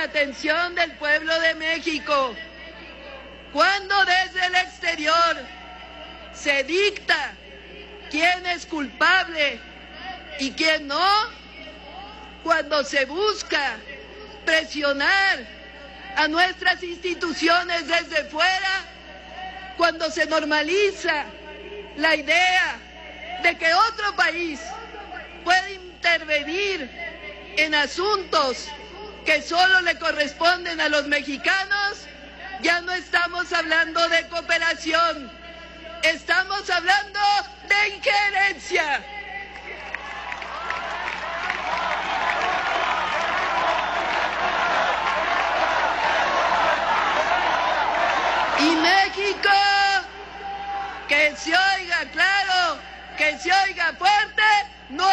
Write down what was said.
la atención del pueblo de México. Cuando desde el exterior se dicta quién es culpable y quién no, cuando se busca presionar a nuestras instituciones desde fuera, cuando se normaliza la idea de que otro país puede intervenir en asuntos que solo le corresponden a los mexicanos, ya no estamos hablando de cooperación, estamos hablando de injerencia. Y México, que se oiga claro, que se oiga fuerte, no